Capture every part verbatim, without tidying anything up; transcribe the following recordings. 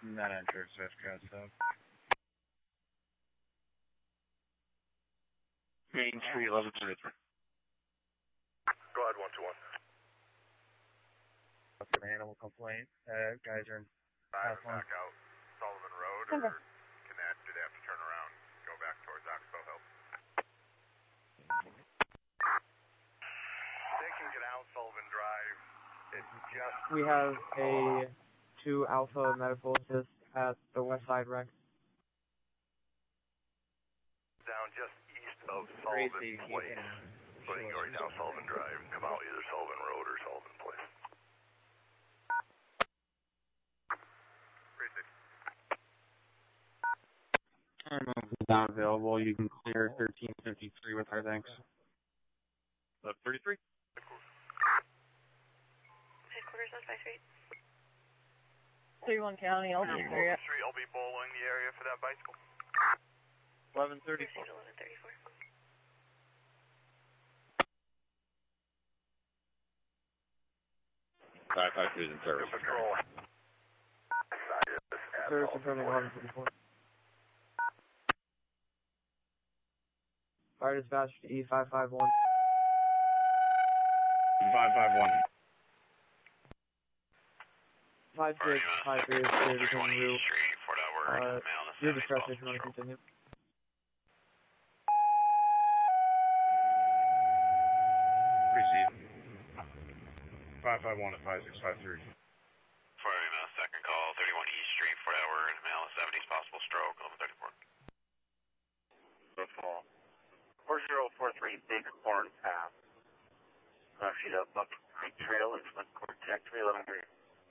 Not entered, Swift Crowd Sub. Main Street, eleven thirty-three. Go ahead, one two one. Up an animal complaint. Uh, guys are in Driving back out Sullivan Road, or Okay. can that, do they have to turn around and go back towards Oxbow Hill? They can get out Sullivan Drive. It's just... We have a two Alpha medical assist at the West Side Rec. down just east of Sullivan Crazy. Place. So you can go right down Sullivan Drive and come out either Sullivan Road or Sullivan Place. three sixty. Ambulance is not available. You can clear thirteen fifty-three with our thanks. eleven thirty-three. Headquarters on five Street. thirty-one County, I'll be Street, I'll be bowling the area for that bicycle. eleven thirty-four. eleven thirty-four. five five three is in service. Patrol. Service confirming eleven thirty-four. Fire dispatch to E five five one. five five one. five six five three is clear to come through. Uh, your discretion if you want to continue. Receive. five five one at five six five three. Friday Mass, second call, thirty-one East Street, Fort Edward, male seventies, possible stroke, eleven thirty-four. Football. four zero four three Big Horn Path. Uh, she's up Buck Creek Trail and Flint Court Tech three eleven three.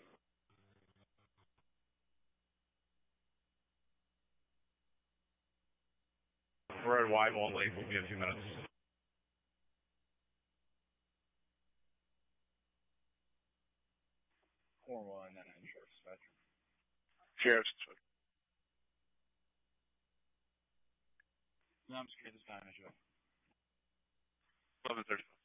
We're at wide, won't leave. We'll be a few minutes. four one, and then Sheriff's Dispatch. Sheriff's Dispatch. No, I'm scared this time, I should. eleven thirty-five.